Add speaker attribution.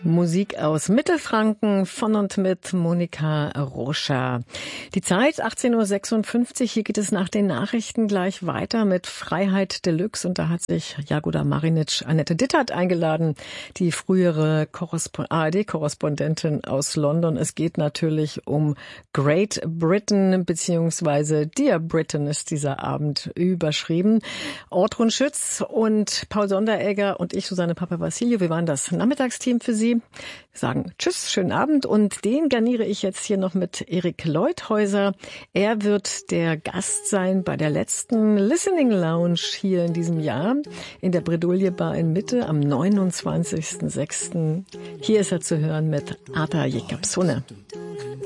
Speaker 1: Musik aus Mittelfranken von und mit Monika Roscher. Die Zeit 18.56 Uhr. Hier geht es nach den Nachrichten gleich weiter mit Freiheit Deluxe. Und da hat sich Jagoda Marinic Annette Dittert eingeladen, die frühere ARD-Korrespondentin aus London. Es geht natürlich um Great Britain, beziehungsweise Dear Britain ist dieser Abend überschrieben. Ortrun Schütz und Paul Sonderegger und ich, Susanne Papa-Vassiljew, wir waren das Nachmittagsteam für Sie. Wir sagen Tschüss, schönen Abend, und den garniere ich jetzt hier noch mit Erik Leuthäuser. Er wird der Gast sein bei der letzten Listening Lounge hier in diesem Jahr in der Bredouille Bar in Mitte am 29.06. Hier ist er zu hören mit Arta Jekapsone.